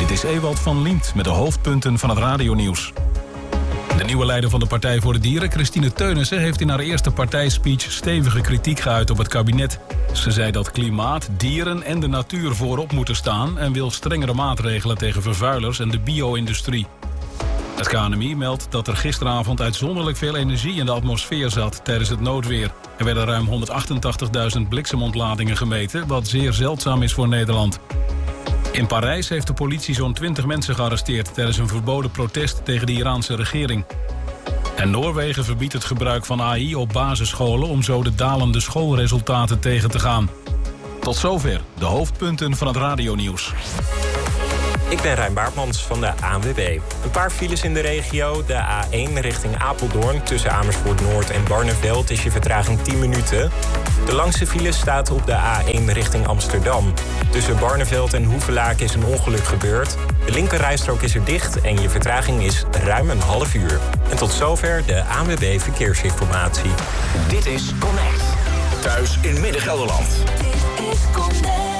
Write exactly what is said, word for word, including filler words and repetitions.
Dit is Ewald van Liemt met de hoofdpunten van het radionieuws. De nieuwe leider van de Partij voor de Dieren, Christine Teunissen, heeft in haar eerste partijspeech stevige kritiek geuit op het kabinet. Ze zei dat klimaat, dieren en de natuur voorop moeten staan en wil strengere maatregelen tegen vervuilers en de bio-industrie. Het K N M I meldt dat er gisteravond uitzonderlijk veel energie in de atmosfeer zat tijdens het noodweer. Er werden ruim honderdachtentachtigduizend bliksemontladingen gemeten, wat zeer zeldzaam is voor Nederland. In Parijs heeft de politie zo'n twintig mensen gearresteerd tijdens een verboden protest tegen de Iraanse regering. En Noorwegen verbiedt het gebruik van A I op basisscholen om zo de dalende schoolresultaten tegen te gaan. Tot zover de hoofdpunten van het radionieuws. Ik ben Rijn Baartmans van de A N W B. Een paar files in de regio. De A één richting Apeldoorn. Tussen Amersfoort Noord en Barneveld is je vertraging tien minuten. De langste file staat op de A één richting Amsterdam. Tussen Barneveld en Hoevelaak is een ongeluk gebeurd. De linkerrijstrook is er dicht en je vertraging is ruim een half uur. En tot zover de A N W B Verkeersinformatie. Dit is Connect. Thuis in Midden-Gelderland. Dit is Connect.